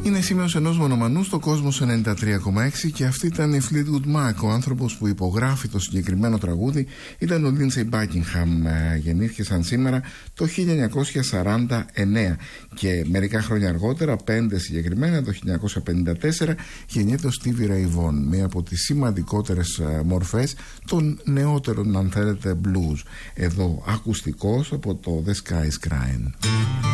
Είναι σήμερος ενός μονομανού στο Κόσμος 93,6 και αυτή ήταν η Fleetwood Mac. Ο άνθρωπος που υπογράφει το συγκεκριμένο τραγούδι ήταν ο Lindsey Buckingham. Γεννήθηκε σαν σήμερα το 1949 και μερικά χρόνια αργότερα, 5 συγκεκριμένα, το 1954, γεννιέται ο Stevie Ray Vaughan, μία από τις σημαντικότερες μορφές των νεότερων, αν θέλετε, blues. Εδώ ακουστικός από το The Sky is Crying.